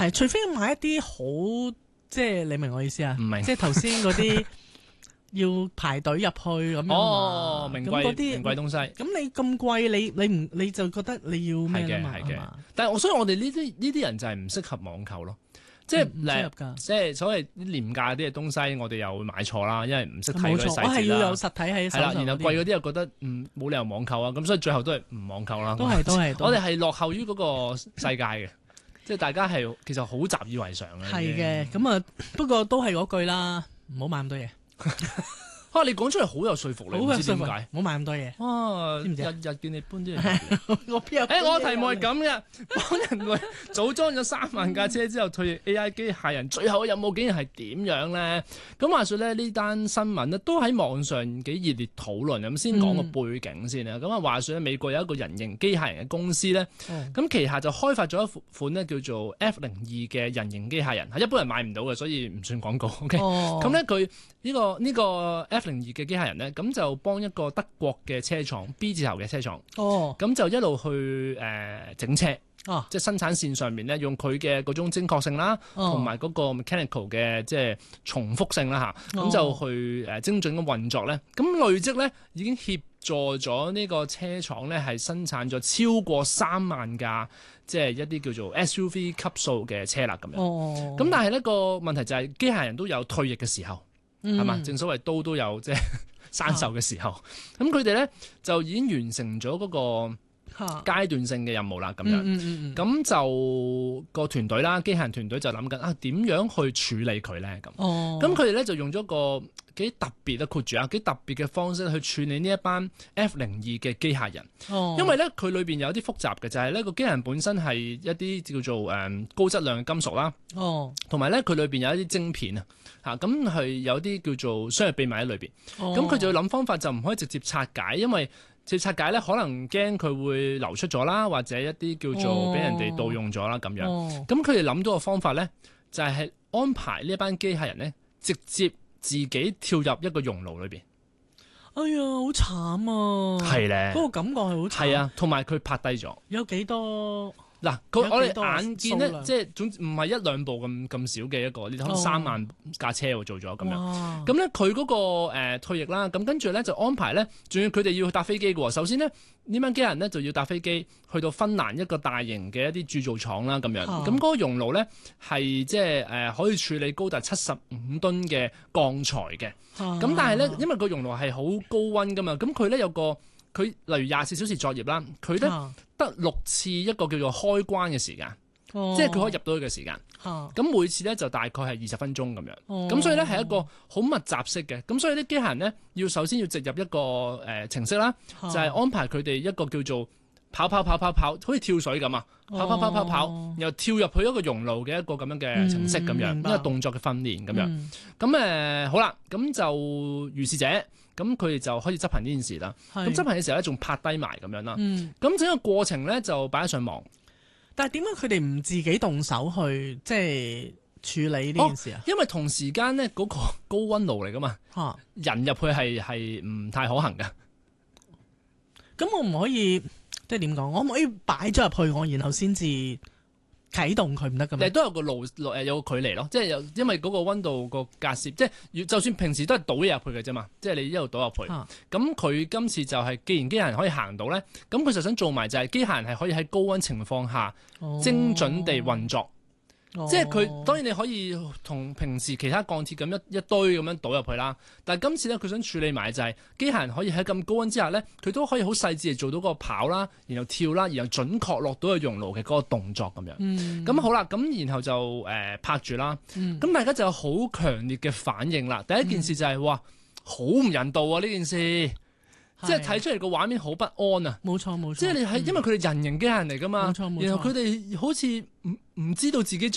係，除非買一啲好，即係你明我意思啊？ 唔明， 即係頭先嗰啲要排隊入去咁樣哦，名貴東西。 咁你咁貴，你就覺得你要咩啦嘛？ 係嘅。但係所以我哋呢啲人就係唔適合網購咯。即係所謂廉價啲嘅東西，我哋又會買錯啦，因為唔識睇嗰啲細節啦。 我係要有實體喺手。係啦， 然後貴嗰啲又覺得冇理由網購啊，咁所以最後都係唔網購啦。 都係。 我哋係落後於嗰個世界嘅，即係大家係其實好習以為常嘅。 係嘅，咁啊，不過都係嗰句啦，唔好買咁多嘢。 你講出嚟好有說服力，唔知點解？ 唔好買咁多嘢。 哇！ 知唔知日日見你搬啲嘢。 我邊有？ 我題目係咁嘅，幫人類組裝咗3萬架車之後退役 AI 機械人，最後嘅任務竟然係點樣咧？咁話說咧，呢單新聞咧都喺網上幾熱烈討論。咁先講個背景先啦。咁啊，話說咧，美國有一個人形機械人嘅公司咧，咁旗下就開發咗一款咧叫做 F02嘅人形機械人，係一般人買唔到嘅，所以唔算廣告。OK，咁咧佢呢個 F02嘅機械人咧，咁就幫一個德國嘅車廠 B 字頭嘅車廠，咁就一路去整車，即係生產線上面咧，用佢嘅嗰種精確性啦，同埋嗰個 mechanical 嘅即係重複性啦嚇，咁就去精準嘅運作咧，咁累積咧已經協助咗呢個車廠咧係生產咗超過3萬架，即係一啲叫做 SUV 級數嘅車啦咁樣。咁但係呢個問題就係機械人都有退役嘅時候。係嘛？正所謂刀都有即係生鏽嘅時候，咁佢哋咧就已經完成咗嗰個階段性嘅任務啦。咁樣，咁就個團隊啦，機械人團隊就諗緊點樣去處理佢咧？咁佢哋咧就用咗個幾特別嘅括住幾特別嘅方式去處理呢一班 F02嘅機械人。因為咧佢裏邊有啲複雜嘅，就係呢個機械人本身係一啲叫做高質量嘅金屬啦。同埋咧佢裏邊有一啲晶片啊。咁係有啲叫做商業秘密喺裏邊，咁佢就要諗方法，就唔可以直接拆解，因為直接拆解咧可能驚佢會流出咗啦，或者一啲叫做俾人哋盜用咗啦咁樣。咁佢哋諗到個方法咧，就係安排呢一班機械人咧，直接自己跳入一個熔爐裏邊。 哎呀，好慘啊！係咧，嗰個感覺係好慘。係啊， 同埋佢拍低咗。有幾多？嗱，我哋眼見咧，即係總唔係1-2部咁少嘅一個，你睇3萬架車喎做咗咁樣。咁咧佢嗰個退役啦，咁跟住咧就安排咧，仲要佢哋要搭飛機嘅喎。首先咧呢班機械人咧就要搭飛機去到芬蘭一個大型嘅一啲鑄造廠啦咁樣。咁嗰個熔爐咧係即係可以處理高達75噸嘅鋼材嘅。咁但係咧，因為個熔爐係好高溫噶嘛，咁佢咧有個佢例如24小時作業啦，佢咧得6次一個叫做開關嘅時間，即係佢可以入到去嘅時間。咁每次咧就大概係20分鐘咁樣。咁所以咧係一個好密集式嘅。咁所以啲機械人咧要首先要植入一個程式啦，就係安排佢哋一個叫做跑，好似跳水咁啊，跑，然後跳入去一個熔爐嘅一個咁樣嘅程式咁樣，一個動作嘅訓練咁樣。咁好啦，咁就如是者。咁佢哋就開始執行呢件事啦。咁執行嘅時候咧，仲拍低埋咁樣啦。咁整個過程咧就擺咗上網。但係點解佢哋唔自己動手去即係處理呢件事啊？因為同時間咧嗰個高溫爐嚟噶嘛，人入去係唔太可行噶。咁我唔可以即係點講？我唔可以擺咗入去我，然後先至啟動佢唔得噶嘛？都有個路有個距離咯，即係因為嗰個溫度個隔攝，即係就算平時都係倒嘢入去嘅啫嘛，即係你一路倒入去。咁佢今次就係既然機械人可以行到咧，咁佢就想做埋就係機械人係可以喺高溫情況下精準地運作。即係佢當然你可以同平時其他鋼鐵咁一堆咁樣倒入去啦，但係今次咧佢想處理埋就係機械人可以喺咁高溫之下咧，佢都可以好細緻地做到個跑啦，然後跳啦，然後準確落到去熔爐嘅嗰個動作咁樣。咁好啦，咁然後就拍住啦。咁大家就有好強烈嘅反應啦。第一件事就係哇，好唔人道啊呢件事，即係睇出嚟個畫面好不安啊。冇錯，即係你係因為佢哋人形機械人嚟噶嘛，然後佢哋好似唔知道自己